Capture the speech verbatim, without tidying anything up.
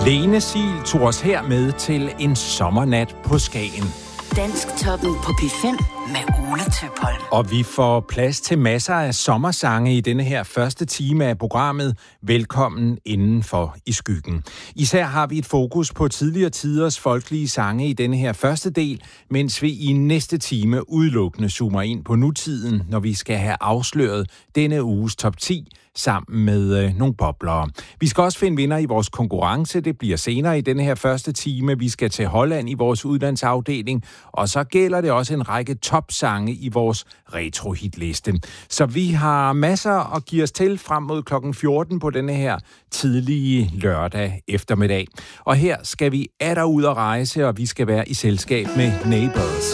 Lene Siel tog os her med til en sommernat på Skagen. Dansktoppen på P fem med Ole Tøpholm. Og vi får plads til masser af sommersange i denne her første time af programmet Velkommen indenfor i skyggen. Især har vi et fokus på tidligere tiders folkelige sange i denne her første del, mens vi i næste time udelukkende zoomer ind på nutiden, når vi skal have afsløret denne uges top ti sammen med øh, nogle boblere. Vi skal også finde vinder i vores konkurrence. Det bliver senere i denne her første time. Vi skal til Holland i vores udlandsafdeling, og så gælder det også en række topsange i vores retro-hitliste. Så vi har masser at give os til frem mod klokken fjorten på denne her tidlige lørdag eftermiddag. Og her skal vi atter ud at rejse, og vi skal være i selskab med Neighbours.